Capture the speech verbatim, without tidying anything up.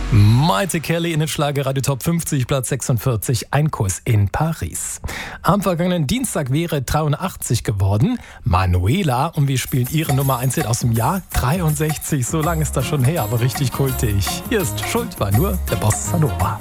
Maite Kelly in den Schlagerradio Top fünfzig, Platz sechsundvierzig, ein Kuss in Paris. Am vergangenen Dienstag wäre dreiundachtzig geworden. Manuela, und wir spielen ihre Nummer eins aus dem Jahr dreiundsechzig. So lange ist das schon her, aber richtig kultig. Hier ist Schuld war nur der Bossa Nova.